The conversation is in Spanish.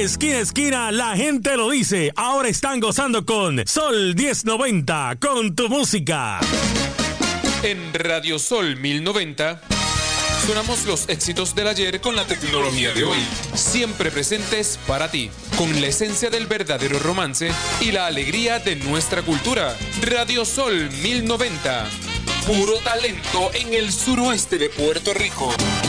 De esquina a esquina, la gente lo dice. Ahora están gozando con Sol 1090, con tu música. En Radio Sol 1090 sonamos los éxitos del ayer con la tecnología de hoy, siempre presentes para ti, con la esencia del verdadero romance y la alegría de nuestra cultura. Radio Sol 1090, puro talento en el suroeste de Puerto Rico.